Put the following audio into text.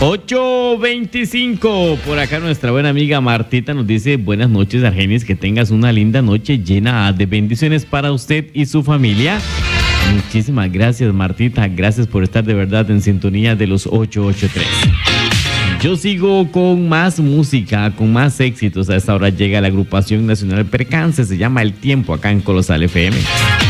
8:25. Por acá nuestra buena amiga Martita nos dice: buenas noches, Argenis, que tengas una linda noche llena de bendiciones para usted y su familia. Muchísimas gracias, Martita. Gracias por estar de verdad en sintonía de los 883. Yo sigo con más música, con más éxitos. A esta hora llega la agrupación nacional Percance, se llama El Tiempo, acá en Colosal FM.